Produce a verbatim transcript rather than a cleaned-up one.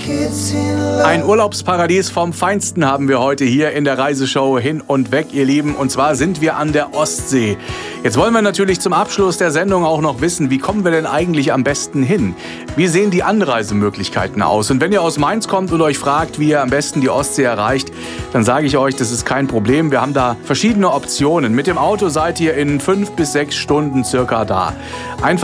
Ein Urlaubsparadies vom Feinsten haben wir heute hier in der Reiseshow Hin und Weg, ihr Lieben. Und zwar sind wir an der Ostsee. Jetzt wollen wir natürlich zum Abschluss der Sendung auch noch wissen, wie kommen wir denn eigentlich am besten hin? Wie sehen die Anreisemöglichkeiten aus? Und wenn ihr aus Mainz kommt und euch fragt, wie ihr am besten die Ostsee erreicht, dann sage ich euch, das ist kein Problem. Wir haben da verschiedene Optionen. Mit dem Auto seid ihr in fünf bis sechs Stunden circa da. Einfach